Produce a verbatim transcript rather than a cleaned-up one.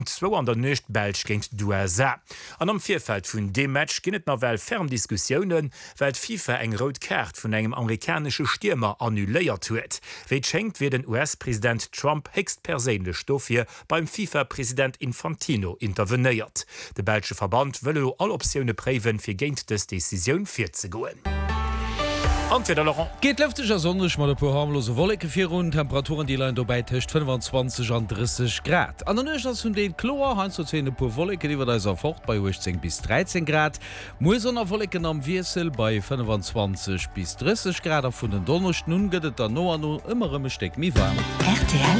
zwo an der Nøcht Belsch géint d'U S A. An am Vierfeld vun dem Match ginnet na well ferm Diskussionioen, weil FIFA eng rot Kart vun engem amerikanische Stürmer annuléiert huet. Wéi schenkt wie den U S-Präsident Trump hext perélech Stoffir beim FIFA-Präsident Infantino intervenéiert. De Belsche Verband wëlle all Optionioune préwen fir géint des Deciioun fir ze goen. Geht lüftiger Sonnech mal po harmlose Wolke vier und Temperaturen die Lein dabei töcht fünfundzwanzig an dreißig Grad. An der Nöch hun den Chlor han zu zehn po Wolke die da fort bei zehn bis dreizehn Grad. Musonner Wolken am Wirsel bei fünfundzwanzig bis dreißig Grad von den Donnercht nun gëtt der no no immer im Steck mi warm. R T L